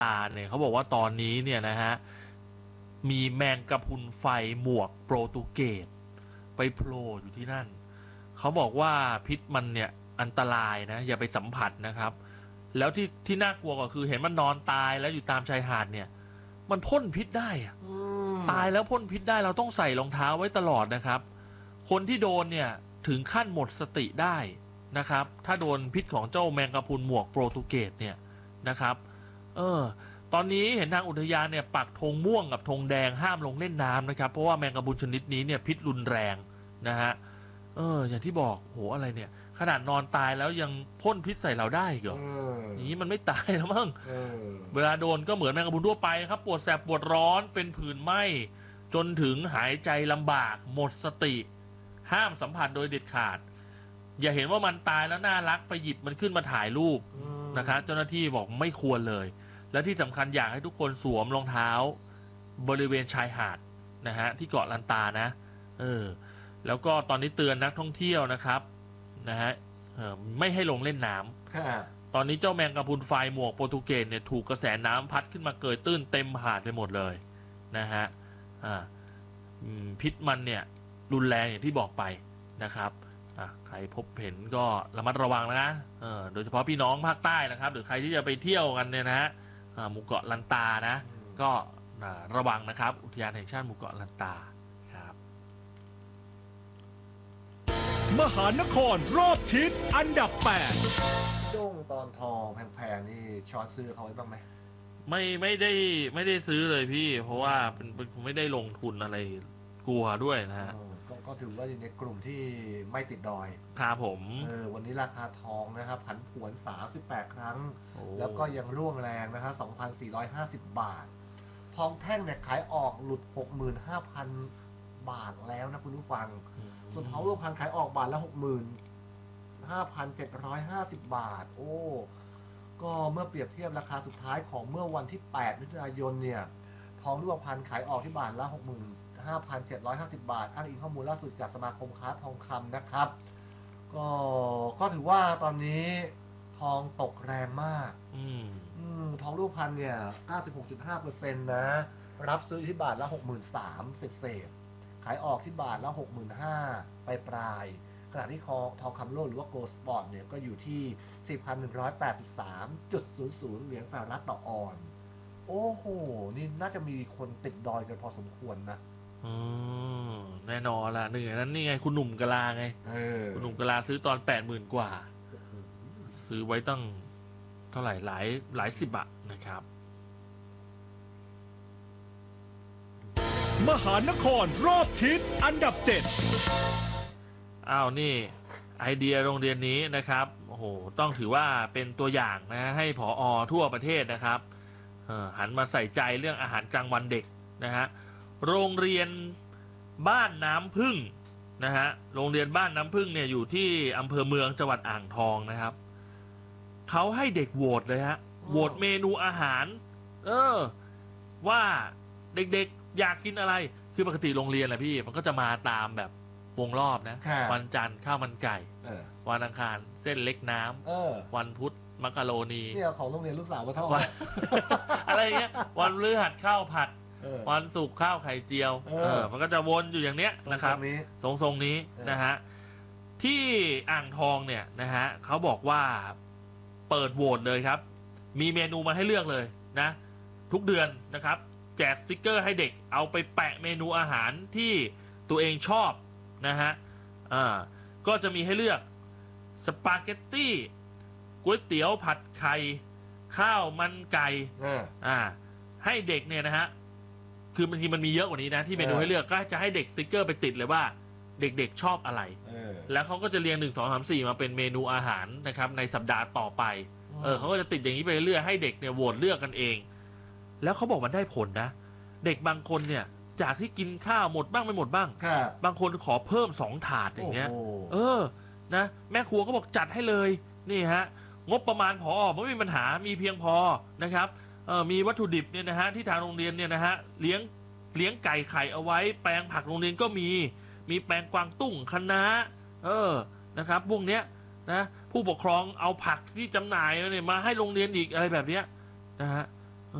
เนี่ยเขาบอกว่าตอนนี้เนี่ยนะฮะมีแมงกะพรุนไฟหมวกโปรตุเกสไปโผล่อยู่ที่นั่นเขาบอกว่าพิษมันเนี่ยอันตรายนะอย่าไปสัมผัสนะครับแล้วที่น่ากลัวก็คือเห็นมันนอนตายแล้วอยู่ตามชายหาดเนี่ยมันพ่นพิษได้อะตายแล้วพ่นพิษได้เราต้องใส่รองเท้าไว้ตลอดนะครับคนที่โดนเนี่ยถึงขั้นหมดสติได้นะครับถ้าโดนพิษของเจ้าแมงกะพรุนหมวกโปรตุเกสเนี่ยนะครับตอนนี้เห็นทางอุทยานเนี่ยปักธงม่วงกับธงแดงห้ามลงเล่นน้ำนะครับเพราะว่าแมงกะพรุนชนิดนี้เนี่ยพิษรุนแรงนะฮะอย่างที่บอกโหอะไรเนี่ยขนาดนอนตายแล้วยังพ่นพิษใส่เราได้เหรออย่างนี้มันไม่ตายแล้วมั้งเวลาโดนก็เหมือนแมงกะพรุนทั่วไปครับปวดแสบปวดร้อนเป็นผื่นไหม้จนถึงหายใจลำบากหมดสติห้ามสัมผัสโดยเด็ดขาดอย่าเห็นว่ามันตายแล้วน่ารักไปหยิบมันขึ้นมาถ่ายรูปนะครับเจ้าหน้าที่บอกไม่ควรเลยและที่สำคัญอยากให้ทุกคนสวมรองเท้าบริเวณชายหาดนะฮะที่เกาะลันตานะแล้วก็ตอนนี้เตือนนักท่องเที่ยวนะครับนะฮะไม่ให้ลงเล่นน้ำตอนนี้เจ้าแมงกะพรุนไฟหมวกโปรตุเกสเนี่ยถูกกระแสน้ำพัดขึ้นมาเกยตื้นเต็มหาดไปหมดเลยนะฮะพิษมันเนี่ยรุนแรงอย่างที่บอกไปนะครับใครพบเห็นก็ระมัดระวังนะโดยเฉพาะพี่น้องภาคใต้นะครับหรือใครที่จะไปเที่ยวกันเนี่ยนะฮะหมู่เกาะลันตานะก็ระวังนะครับอุทยานแห่งชาติหมู่เกาะลันตาครับมหานครรอบทิศอันดับ8 ด้งตอนทองแพงๆนี่ช้อนซื้อเขาไว้บ้างไหมไม่ได้ซื้อเลยพี่เพราะว่าเป็นไม่ได้ลงทุนอะไรกลัวด้วยนะฮะก็ถือว่าอยู่ในกลุ่มที่ไม่ติดดอยครับผมวันนี้ราคาทองนะครับผันผวน38ครั้งแล้วก็ยังร่วงแรงนะครับ 2,450 บาททองแท่งเนี่ยขายออกหลุด 65,000 บาทแล้วนะคุณผู้ฟังส่วนทองรูปพรรณขายออกบาทละ 65,750 บาทก็เมื่อเปรียบเทียบราคาสุดท้ายของเมื่อวันที่8มิถุนายนเนี่ยทองรูปพรรณขายออกที่บาทละ 65,750 บาทอ้างอิงข้อมูลล่าสุดจากสมาคมค้าทองคำนะครับก็ถือว่าตอนนี้ทองตกแรงมากทองรูปพรรณเนี่ย 96.5% นะรับซื้อที่บาทละ 63,000 เศษขายออกที่บาทละ 65,000 ปลายขณะที่ทองคำโลกหรือว่า Gold Spot เนี่ยก็อยู่ที่ 4,183.00 เหรียญสหรัฐต่อออนซ์โอ้โหนี่น่าจะมีคนติดดอยกันพอสมควรนะแน่นอนล่ะหนึ่งในนั้นนี่ไงคุณหนุ่มกะลาไงคุณหนุ่มกะลาซื้อตอน 80,000 กว่าซื้อไว้ตั้งเท่าไหร่หลายสิบบาทนะครับมหานครรอบทิศอันดับ7 นี่ไอเดียโรงเรียนนี้นะครับโอ้โหต้องถือว่าเป็นตัวอย่างนะให้ผอ.ทั่วประเทศนะครับหันมาใส่ใจเรื่องอาหารกลางวันเด็กนะฮะโรงเรียนบ้านน้ำพึ่งนะฮะโรงเรียนบ้านน้ำพึ่งเนี่ยอยู่ที่อำเภอเมืองจังหวัดอ่างทองนะครับเขาให้เด็กโหวตเลยฮะโหวตเมนูอาหารว่าเด็กๆอยากกินอะไรคือปกติโรงเรียนแหละพี่มันก็จะมาตามแบบวงรอบนะวันจันทร์ข้าวมันไก่วันอังคารเส้นเล็กน้ำวันพุธมักกะโรนีเนี่ยของโรงเรียนลูกสาวมาเท่าอะไรเงี้ยวันพฤหัสข้าวผัดวันศุกร์ข้าวไข่เจียวมันก็จะวนอยู่อย่างเนี้ยนะครับทรงนี้นะฮะที่อ่างทองเนี่ยนะฮะเขาบอกว่าเปิดโหวตเลยครับมีเมนูมาให้เลือกเลยนะทุกเดือนนะครับแจกสติกเกอร์ให้เด็กเอาไปแปะเมนูอาหารที่ตัวเองชอบนะฮะก็จะมีให้เลือกสปาเกตตี้ก๋วยเตี๋ยวผัดไข่ข้าวมันไก่ให้เด็กเนี่ยนะฮะคือบางทีมันมีเยอะกว่านี้นะที่เมนูให้เลือกก็จะให้เด็กสติกเกอร์ไปติดเลยว่าเด็กๆชอบอะไรแล้วเขาก็จะเรียง1 2 3 4มาเป็นเมนูอาหารนะครับในสัปดาห์ต่อไปเขาก็จะติดอย่างนี้ไปเรื่อยให้เด็กเนี่ยโหวตเลือกกันเองแล้วเขาบอกมันได้ผลนะเด็กบางคนเนี่ยจากที่กินข้าวหมดบ้างไม่หมดบ้างบางคนขอเพิ่ม2 ถาดอย่างเงี้ยนะแม่ครัวก็บอกจัดให้เลยนี่ฮะงบประมาณพอไม่มีปัญหามีเพียงพอนะครับมีวัตถุดิบเนี่ยนะฮะที่ทางโรงเรียนเนี่ยนะฮะเลี้ยงไก่ไข่เอาไว้แปลงผักโรงเรียนก็มีแปลงกวางตุ้งคะน้านะครับพวกเนี้ยนะผู้ปกครองเอาผักที่จำหน่ายเนี่ยมาให้โรงเรียนอีกอะไรแบบเนี้ยนะฮะ